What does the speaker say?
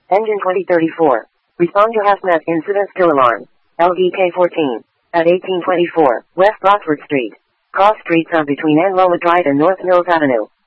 Engine 2034. Respond to hazmat incident still alarm. LDK 14. At 1824, West Rockford Street. Cross streets are between Anloa Drive and North Mills Avenue.